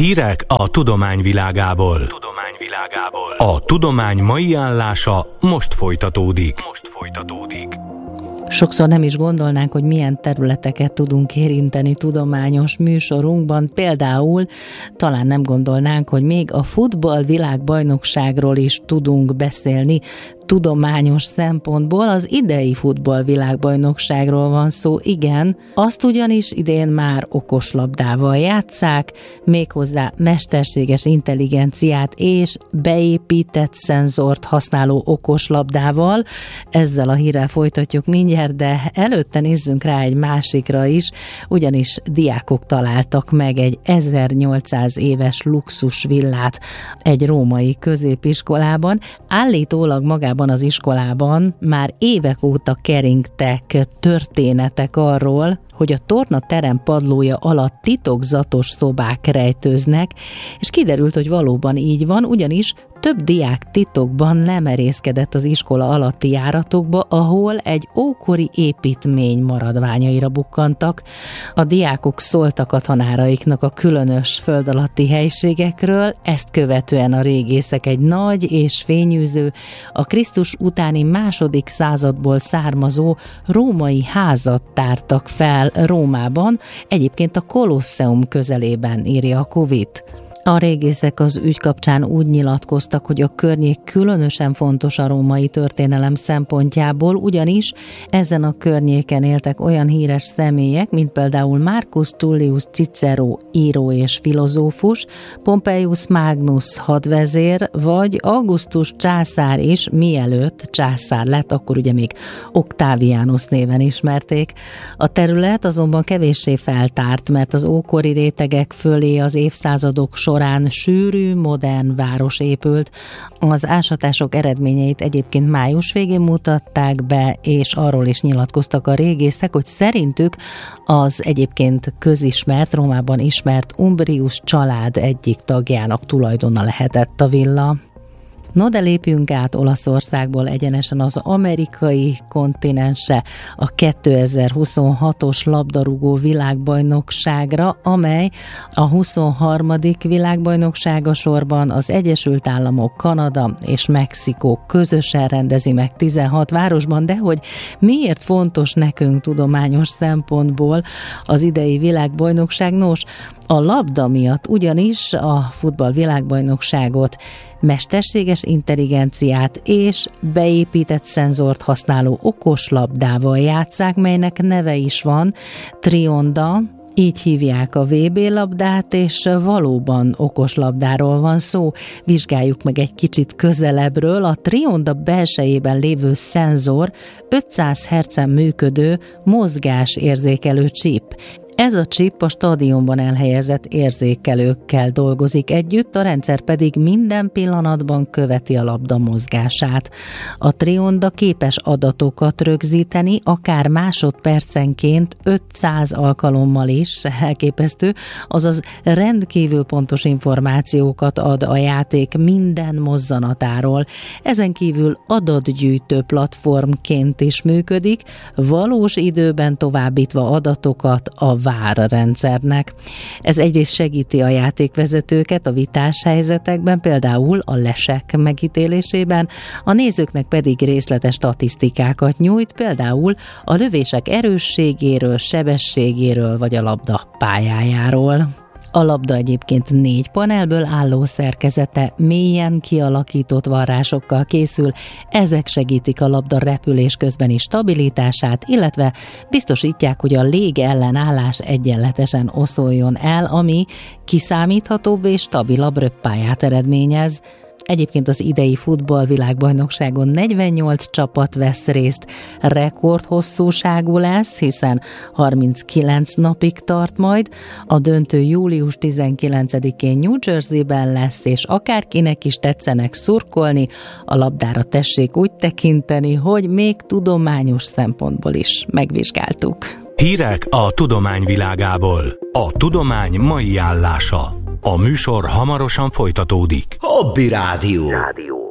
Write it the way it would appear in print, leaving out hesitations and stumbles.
Hírek a tudomány világából. A tudomány mai állása most folytatódik. Sokszor nem is gondolnánk, hogy milyen területeket tudunk érinteni tudományos műsorunkban. Például talán nem gondolnánk, hogy még a futball világbajnokságról is tudunk beszélni tudományos szempontból. Az idei futball világbajnokságról van szó, igen. Azt ugyanis idén már okoslabdával játsszák, méghozzá mesterséges intelligenciát és beépített szenzort használó okoslabdával. Ezzel a hírrel folytatjuk mindjárt, de előtte nézzünk rá egy másikra is, ugyanis diákok találtak meg egy 1800 éves luxusvillát egy római középiskolában. Állítólag magában az iskolában már évek óta keringtek történetek arról, hogy a tornaterem padlója alatt titokzatos szobák rejtőznek, és kiderült, hogy valóban így van, ugyanis több diák titokban lemerészkedett az iskola alatti járatokba, ahol egy ókori építmény maradványaira bukkantak. A diákok szóltak a tanáraiknak a különös föld alatti helységekről, ezt követően a régészek egy nagy és fényűző, a Krisztus utáni II. Századból származó római házat tártak fel Rómában, egyébként a Kolosseum közelében, írja a Covid. A régészek az ügy kapcsán úgy nyilatkoztak, hogy a környék különösen fontos a római történelem szempontjából, ugyanis ezen a környéken éltek olyan híres személyek, mint például Marcus Tullius Cicero író és filozófus, Pompeius Magnus hadvezér, vagy Augustus császár is, mielőtt császár lett, akkor ugye még Octavianus néven ismerték. A terület azonban kevéssé feltárt, mert az ókori rétegek fölé az évszázadok során sűrű, modern város épült. Az ásatások eredményeit egyébként május végén mutatták be, és arról is nyilatkoztak a régészek, hogy szerintük az egyébként közismert, Rómában ismert Umbrius család egyik tagjának tulajdona lehetett a villa. No, de lépjünk át Olaszországból egyenesen az amerikai kontinensre, a 2026-os labdarúgó világbajnokságra, amely a 23. világbajnoksága sorban az Egyesült Államok, Kanada és Mexikó közösen rendezi meg 16 városban, de hogy miért fontos nekünk tudományos szempontból az idei világbajnokság? Nos, a labda miatt, ugyanis a futball világbajnokságot mesterséges intelligenciát és beépített szenzort használó okoslabdával játsszák, melynek neve is van, Trionda, így hívják a VB labdát, és valóban okoslabdáról van szó. Vizsgáljuk meg egy kicsit közelebbről. A Trionda belsejében lévő szenzor 500 Hz-en működő mozgásérzékelő csip. Ez a csip a stadionban elhelyezett érzékelőkkel dolgozik együtt, a rendszer pedig minden pillanatban követi a labda mozgását. A Trionda képes adatokat rögzíteni, akár másodpercenként 500 alkalommal is, elképesztő, azaz rendkívül pontos információkat ad a játék minden mozzanatáról. Ezen kívül adatgyűjtő platformként is működik, valós időben továbbítva adatokat a VAR rendszernek. Ez egyrészt segíti a játékvezetőket a vitás helyzetekben, például a lesek megítélésében, a nézőknek pedig részletes statisztikákat nyújt, például a lövések erősségéről, sebességéről vagy a labda pályájáról. A labda egyébként 4 panelből álló szerkezete, mélyen kialakított varrásokkal készül, ezek segítik a labda repülés közbeni stabilitását, illetve biztosítják, hogy a légellenállás egyenletesen oszoljon el, ami kiszámíthatóbb és stabilabb röppályát eredményez. Egyébként az idei futball világbajnokságon 48 csapat vesz részt, rekordhosszúságú lesz, hiszen 39 napig tart majd. A döntő július 19-én New Jerseyben lesz, és akárkinek is tetszenek szurkolni, a labdára tessék úgy tekinteni, hogy még tudományos szempontból is megvizsgáltuk. Hírek a tudomány világából. A tudomány mai állása. A műsor hamarosan folytatódik. Hobby Rádió.